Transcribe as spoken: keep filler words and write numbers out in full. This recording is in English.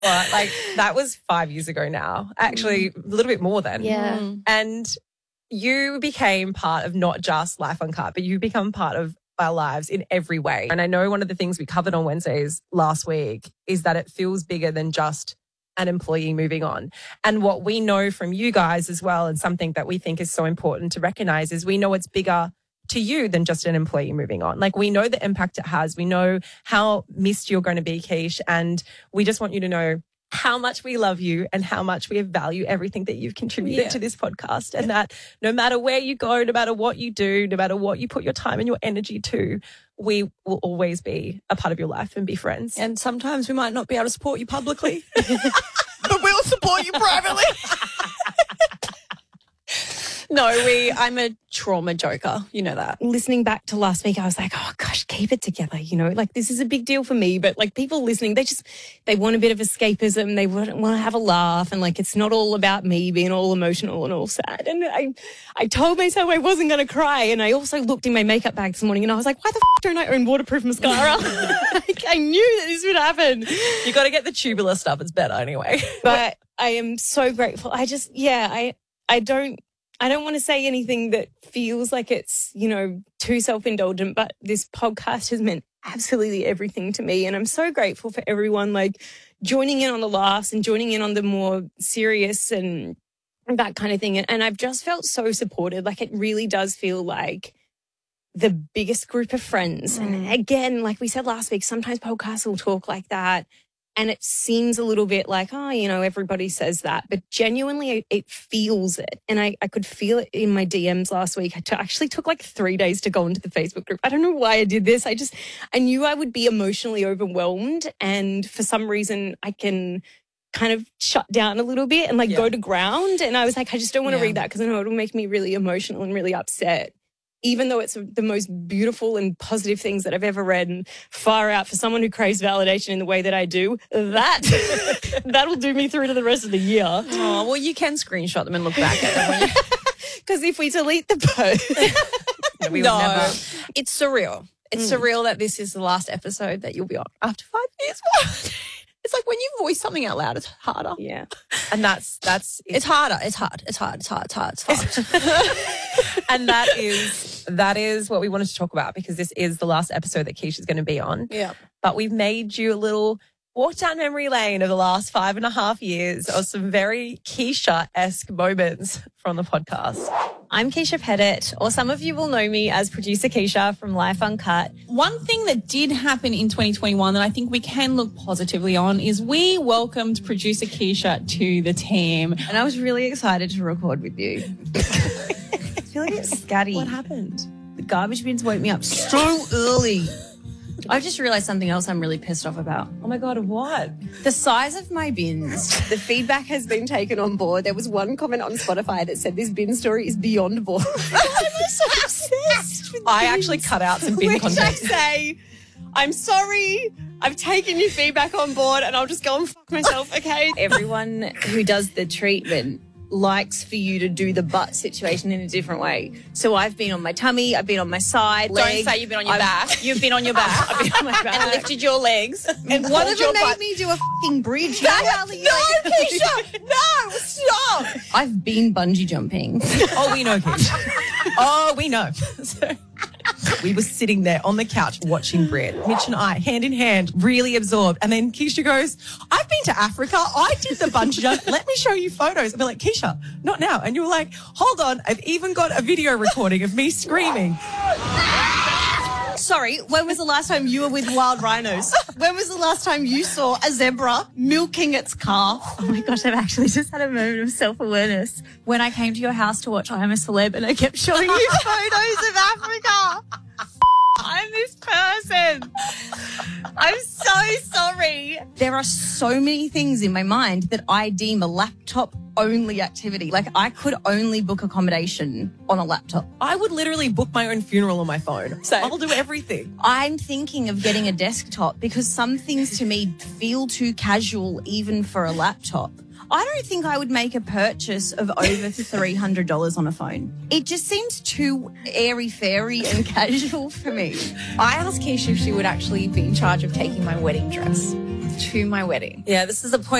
But like that was five years ago now. Actually, a little bit more than. Yeah. And you became part of not just Life Uncut, but you become part of our lives in every way. And I know one of the things we covered on Wednesdays last week is that it feels bigger than just an employee moving on. And what we know from you guys as well, and something that we think is so important to recognize, is we know it's bigger to you than just an employee moving on. Like we know the impact it has. We know how missed you're going to be, Keish. And we just want you to know how much we love you and how much we value everything that you've contributed Yeah. to this podcast. And that no matter where you go, no matter what you do, no matter what you put your time and your energy to, we will always be a part of your life and be friends. And sometimes we might not be able to support you publicly, but we'll support you privately. No, we. I'm a trauma joker. You know that. Listening back to last week, I was like, oh gosh, keep it together. You know, like this is a big deal for me, but like people listening, they just, they want a bit of escapism. They want, want to have a laugh. And like, it's not all about me being all emotional and all sad. And I, I told myself I wasn't going to cry. And I also looked in my makeup bag this morning and I was like, why the f- don't I own waterproof mascara? Like, I knew that this would happen. You got to get the tubular stuff. It's better anyway. But I am so grateful. I just, yeah, I, I don't, I don't want to say anything that feels like it's, you know, too self-indulgent, but this podcast has meant absolutely everything to me. And I'm so grateful for everyone like joining in on the laughs and joining in on the more serious and that kind of thing. And I've just felt so supported. Like it really does feel like the biggest group of friends. Mm. And again, like we said last week, sometimes podcasts will talk like that. And it seems a little bit like, oh, you know, everybody says that. But genuinely, it, it feels it. And I, I could feel it in my D Ms last week. I t- actually took like three days to go into the Facebook group. I don't know why I did this. I just, I knew I would be emotionally overwhelmed. And for some reason, I can kind of shut down a little bit and like Yeah. go to ground. And I was like, I just don't want to Yeah. read that because I know it'll make me really emotional and really upset. Even though it's the most beautiful and positive things that I've ever read and far out for someone who craves validation in the way that I do, that, that'll do me through to the rest of the year. Oh, well, you can screenshot them and look back at them. Because if we delete the post, No, we No, would never. it's surreal. It's Mm. surreal that this is the last episode that you'll be on after five years. It's like when you voice something out loud, it's harder. yeah. And that's, that's, It's harder. It's hard. It's hard. It's hard. It's hard. It's hard. and that is, that is what we wanted to talk about because this is the last episode that Keisha's going to be on. Yeah. But we've made you a little walk down memory lane of the last five and a half years of some very Keisha-esque moments from the podcast. I'm Keisha Pettit, or some of you will know me as producer Keisha from Life Uncut. One thing that did happen in twenty twenty-one that I think we can look positively on is we welcomed producer Keisha to the team. And I was really excited to record with you. I feel like it's scatty. What happened? The garbage bins woke me up so early. I've just realised something else I'm really pissed off about. Oh my God, what? The size of my bins. The feedback has been taken on board. There was one comment on Spotify that said this bin story is beyond boring. I'm so obsessed with I bins. actually cut out some bin Which I content. say, I'm sorry, I've taken your feedback on board and I'll just go and fuck myself, okay? Everyone who does the treatment likes for you to do the butt situation in a different way. So I've been on my tummy, I've been on my side, Don't leg. say you've been on your I've- back. You've been on your back. I've been on my back. And lifted your legs. And one pulled of your them made butt. me do a fucking bridge. You That- know how the- no, Keisha! No, stop! I've been bungee jumping. Oh, we know, Keisha. Oh, we know. So, we were sitting there on the couch watching Brit. Mitch and I, hand in hand, really absorbed. And then Keisha goes, I've been to Africa. I did the bungee jump. Let me show you photos. And we're like, Keisha, not now. And you were like, hold on. I've even got a video recording of me screaming. Sorry, when was the last time you were with wild rhinos? When was the last time you saw a zebra milking its calf? Oh my gosh, I've actually just had a moment of self-awareness when I came to your house to watch I Am a Celeb and I kept showing you photos of Africa. I'm this person. I'm so sorry. There are so many things in my mind that I deem a laptop only activity. Like I could only book accommodation on a laptop. I would literally book my own funeral on my phone. So I'll do everything. I'm thinking of getting a desktop because some things to me feel too casual even for a laptop. I don't think I would make a purchase of over three hundred dollars on a phone. It just seems too airy-fairy and casual for me. I asked Keisha if she would actually be in charge of taking my wedding dress. to my wedding. Yeah, this is the point